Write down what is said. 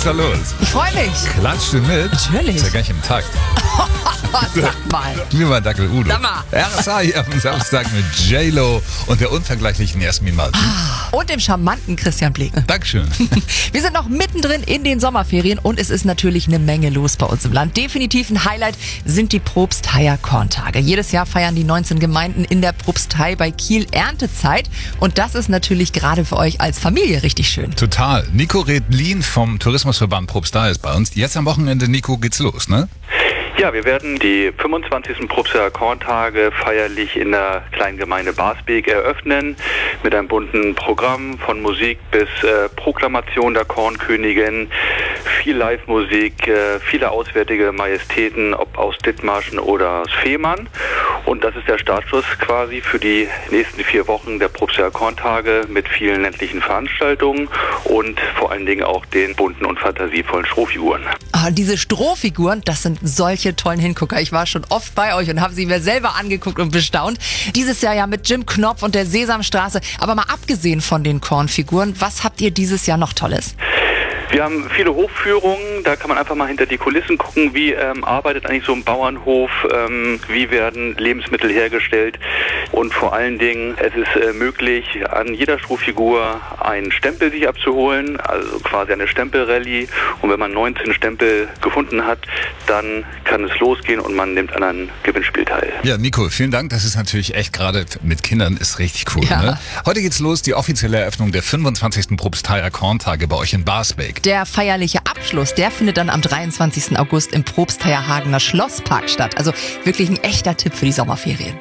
ist da los? Ich freue mich. Klatscht du mit? Natürlich. Ist ja gar nicht im Takt. Sag mal. Wie war Dackel Udo? Sag mal. RSA hier am Samstag mit J-Lo und der unvergleichlichen Jasmin Martin. Und dem charmanten Christian Bleek. Dankeschön. Wir sind noch mittendrin in den Sommerferien und es ist natürlich eine Menge los bei uns im Land. Definitiv ein Highlight sind die Propsteier Korntage. Jedes Jahr feiern die 19 Gemeinden in der Propstei bei Kiel Erntezeit und das ist natürlich gerade für euch als Familie richtig schön. Total. Nico Redlin vom Tourismusverband Propstei ist bei uns. Jetzt am Wochenende, Nico, geht's los, ne? Ja, wir werden die 25. Propsteier Korntage feierlich in der kleinen Gemeinde Basbeek eröffnen mit einem bunten Programm von Musik bis Proklamation der Kornkönigin, viel Live-Musik, viele auswärtige Majestäten, ob aus Dithmarschen oder aus Fehmarn. Und das ist der Startschuss quasi für die nächsten 4 Wochen der Propsteier Korntage mit vielen ländlichen Veranstaltungen und vor allen Dingen auch den bunten und fantasievollen Strohfiguren. Diese Strohfiguren, das sind solche tollen Hingucker. Ich war schon oft bei euch und habe sie mir selber angeguckt und bestaunt. Dieses Jahr ja mit Jim Knopf und der Sesamstraße. Aber mal abgesehen von den Kornfiguren, was habt ihr dieses Jahr noch Tolles? Wir haben viele Hofführungen, da kann man einfach mal hinter die Kulissen gucken, wie arbeitet eigentlich so ein Bauernhof, wie werden Lebensmittel hergestellt und vor allen Dingen, es ist möglich, an jeder Strohfigur einen Stempel sich abzuholen, also quasi eine Stempelrallye und wenn man 19 Stempel gefunden hat, dann kann es losgehen und man nimmt an einem Gewinnspiel teil. Ja, Nico, vielen Dank. Das ist natürlich echt gerade mit Kindern ist richtig cool. Ja. Ne? Heute geht's los, die offizielle Eröffnung der 25. Propsteier Korntage bei euch in Basbeek. Der feierliche Abschluss, der findet dann am 23. August im Propsteier Hagener Schlosspark statt. Also wirklich ein echter Tipp für die Sommerferien.